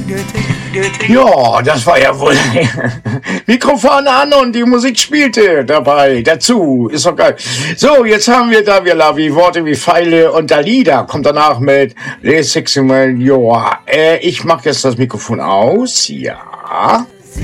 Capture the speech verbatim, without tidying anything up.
Ja, das war ja wohl Mikrofon an und die Musik spielte dabei dazu. Ist doch geil. So, jetzt haben wir da wir wie Worte wie Pfeile und Dalida kommt danach mit Les Sexual Joa. Äh, ich mache jetzt das Mikrofon aus. Ja.